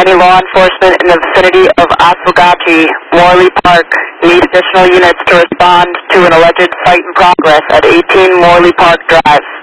Any law enforcement in the vicinity of Oswegatchie, Morley Park, need additional units to respond to an alleged fight in progress at 18 Morley Park Drive.